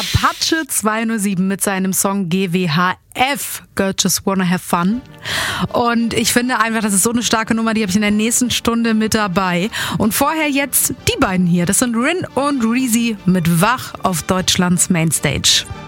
Apache 207 mit seinem Song GWHF, Girl Just Wanna Have Fun. Und ich finde einfach, das ist so eine starke Nummer, die habe ich in der nächsten Stunde mit dabei. Und vorher jetzt die beiden hier, das sind Rin und Reezy mit Wach auf Deutschlands Mainstage.